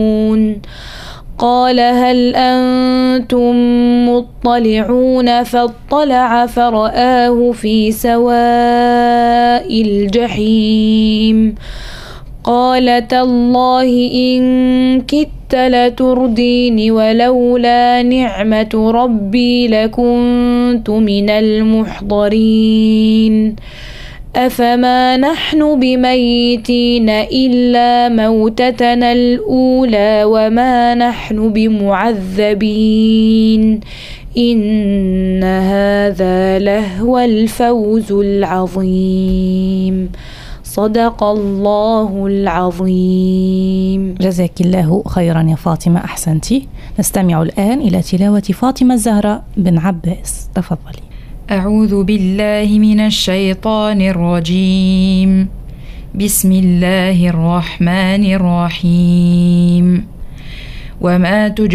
قال هل أنتم مطلعون فاطلع فرآه في سواء الجحيم قال تالله إن كدت لتردين ولولا نعمة ربي لكنت من المحضرين أفما نحن بميتين إلا موتتنا الأولى وما نحن بمعذبين إن هذا لهو الفوز العظيم. صدق الله العظيم. جزاك الله خيرا يا فاطمة، أحسنتي. نستمع الآن إلى تلاوة فاطمة الزهراء بن عباس، تفضلي. أعوذ بالله من الشيطان الرجيم. بسم الله الرحمن الرحيم. وما